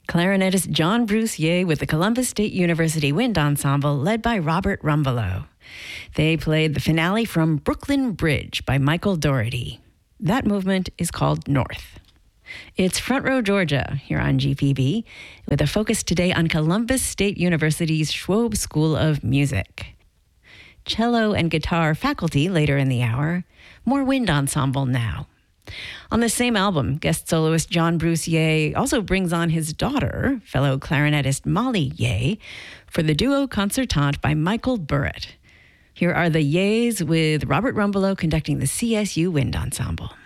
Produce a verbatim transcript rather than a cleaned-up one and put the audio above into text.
Clarinetist John Bruce Ye with the Columbus State University Wind Ensemble led by Robert Rumbelow. They played the finale from Brooklyn Bridge by Michael Dougherty. That movement is called North. It's Front Row Georgia here on G P B with a focus today on Columbus State University's Schwob School of Music. Cello and guitar faculty later in the hour, more wind ensemble now. On the same album, guest soloist John Bruce Ye also brings on his daughter, fellow clarinetist Molly Ye, for the duo concertante by Michael Burritt. Here are the Ye's with Robert Rumbelow conducting the C S U Wind Ensemble.